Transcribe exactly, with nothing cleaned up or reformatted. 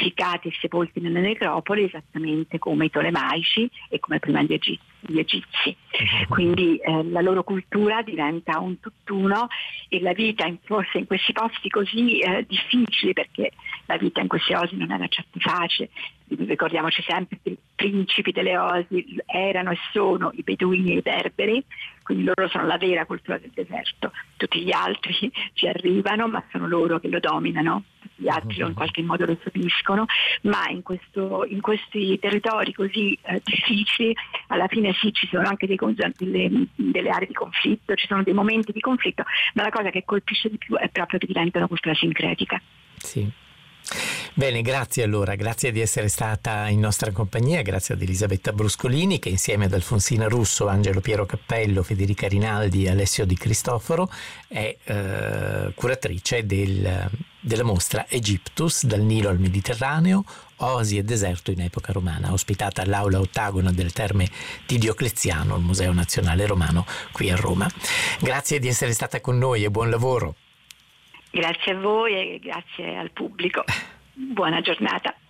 mummificati e sepolti nelle necropoli, esattamente come i tolemaici e come prima gli egizi. Gli egizi. Quindi eh, la loro cultura diventa un tutt'uno, e la vita in, forse in questi posti così eh, difficili, perché la vita in questi oasi non era certo facile. Ricordiamoci sempre che i principi delle oasi erano e sono i beduini e i berberi, quindi loro sono la vera cultura del deserto. Tutti gli altri ci arrivano, ma sono loro che lo dominano, gli altri in qualche modo lo subiscono, ma in, questo, in questi territori così eh, difficili alla fine sì, ci sono anche dei, delle, delle aree di conflitto, ci sono dei momenti di conflitto, ma la cosa che colpisce di più è proprio che diventa una cultura sincretica. Sì. Bene, grazie allora, grazie di essere stata in nostra compagnia, grazie ad Elisabetta Bruscolini, che insieme ad Alfonsina Russo, Angelo Piero Cappello, Federica Rinaldi e Alessio Di Cristoforo è eh, curatrice del, della mostra Egyptus, dal Nilo al Mediterraneo, oasi e deserto in epoca romana, ospitata all'aula ottagona delle Terme di Diocleziano, al Museo Nazionale Romano qui a Roma. Grazie di essere stata con noi e buon lavoro. Grazie a voi e grazie al pubblico. Buona giornata.